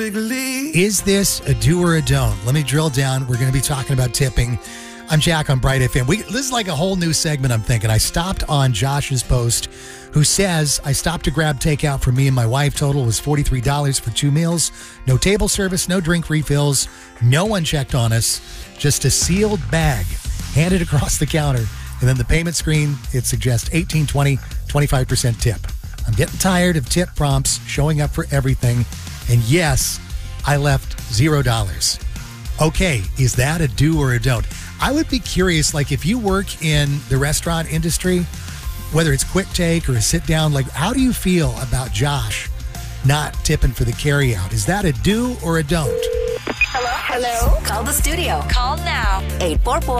Is this a do or a don't? Let me drill down. We're going to be talking about tipping. I'm Jack on Bright FM. This is like a whole new segment, I'm thinking. I stopped on Josh's post, who says, I stopped to grab takeout for me and my wife. Total was $43 for 2 meals. No table service, no drink refills. No one checked on us. Just a sealed bag handed across the counter. And then the payment screen, it suggests 18, 20, 25% tip. I'm getting tired of tip prompts showing up for everything. And yes, I left $0. Okay, is that a do or a don't? I would be curious, like if you work in the restaurant industry, whether it's quick take or a sit down, like how do you feel about Josh not tipping for the carry out? Is that a do or a don't? Hello? Call the studio. Call now. 844